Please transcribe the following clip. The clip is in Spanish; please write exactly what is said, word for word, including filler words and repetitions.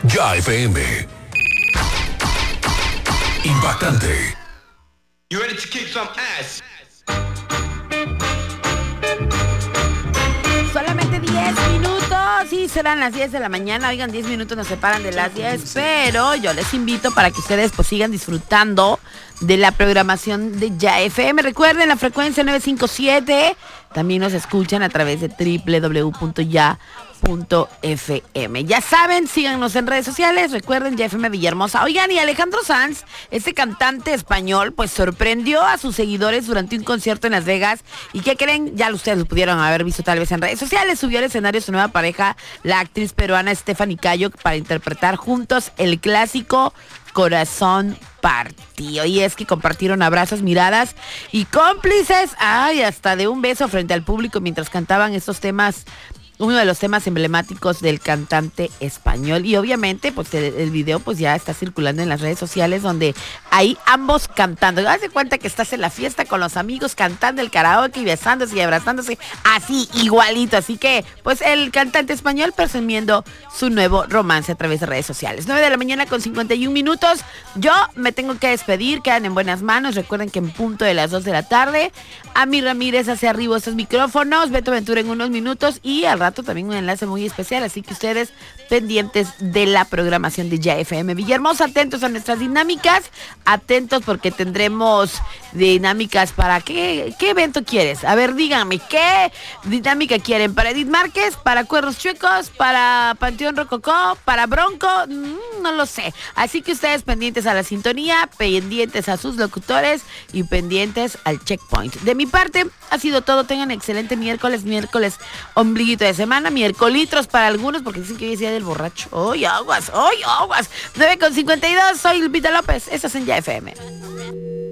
Ya F M. Impactante. You ready to kick some ass? Solamente diez minutos, sí, serán las diez de la mañana. Oigan, diez minutos nos separan de las diez, pero yo les invito para que ustedes pues sigan disfrutando de la programación de Ya F M. Recuerden la frecuencia nueve cinco siete. También nos escuchan a través de doble u doble u doble u punto ya punto f m. Ya saben, síganos en redes sociales. Recuerden, Ya F M Villahermosa. Oigan, y Alejandro Sanz, este cantante español, pues sorprendió a sus seguidores durante un concierto en Las Vegas. ¿Y qué creen? Ya ustedes lo pudieron haber visto tal vez en redes sociales. Subió al escenario su nueva pareja, la actriz peruana Stephanie Cayo, para interpretar juntos el clásico Corazón Partido. Y es que compartieron abrazos, miradas y cómplices, ay, hasta de un beso frente al público mientras cantaban estos temas, uno de los temas emblemáticos del cantante español. Y obviamente pues el, el video pues ya está circulando en las redes sociales, donde hay ambos cantando. Haz de cuenta que estás en la fiesta con los amigos cantando el karaoke y besándose y abrazándose, así igualito. Así que pues el cantante español presumiendo su nuevo romance a través de redes sociales. nueve de la mañana con cincuenta y un minutos. Yo me tengo que despedir, quedan en buenas manos. Recuerden que en punto de las dos de la tarde, Ami Ramírez hacia arriba estos micrófonos, Beto Ventura en unos minutos, y al rato también un enlace muy especial, así que ustedes pendientes de la programación de Ya F M Villahermosa, atentos a nuestras dinámicas, atentos porque tendremos dinámicas para qué, qué evento quieres. A ver, díganme, ¿qué dinámica quieren? ¿Para Edith Márquez? ¿Para Cuernos Chuecos? ¿Para Panteón Rococó? ¿Para Bronco? Mm, no lo sé. Así que ustedes pendientes a la sintonía, pendientes a sus locutores y pendientes al checkpoint. De mi parte, ha sido todo. Tengan excelente miércoles, miércoles ombliguito de semana, miércolitros para algunos, porque dicen que hoy es día del borracho. ¡Ay, aguas! ¡Ay, aguas! nueve con cincuenta y dos, soy Lupita López. Estás en Ya F M.